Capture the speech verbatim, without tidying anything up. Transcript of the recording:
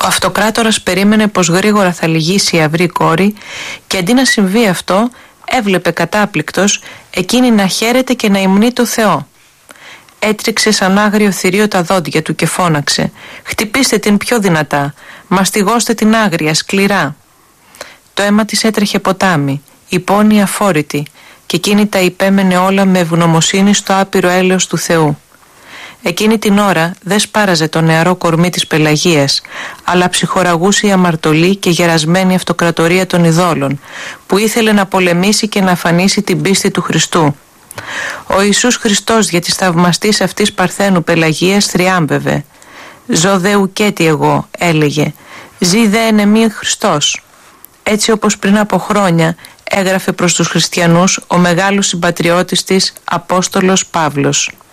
Ο αυτοκράτορας περίμενε πως γρήγορα θα λυγίσει η αυρή κόρη και αντί να συμβεί αυτό έβλεπε κατάπληκτος εκείνη να χαίρεται και να υμνεί το Θεό. Έτριξε σαν άγριο θηρίο τα δόντια του και φώναξε: «Χτυπήστε την πιο δυνατά, μαστιγώστε την άγρια, σκληρά». Το αίμα της έτρεχε ποτάμι, η πόνη αφόρητη, και εκείνη τα υπέμενε όλα με ευγνωμοσύνη στο άπειρο έλεος του Θεού. Εκείνη την ώρα δεν σπάραζε το νεαρό κορμί της Πελαγίας, αλλά ψυχοραγούσε η αμαρτωλή και γερασμένη αυτοκρατορία των ειδόλων, που ήθελε να πολεμήσει και να αφανίσει την πίστη του Χριστού. Ο Ιησούς Χριστός για της θαυμαστής αυτής Παρθένου Πελαγίας θριάμβευε. «Ζω δε ουκέτι εγώ», έλεγε, «ζή δε εν εμεί Χριστός». Έτσι όπως πριν από χρόνια έγραφε προς τους χριστιανούς ο μεγάλος συμπατριώτης της Απόστολος Παύλος.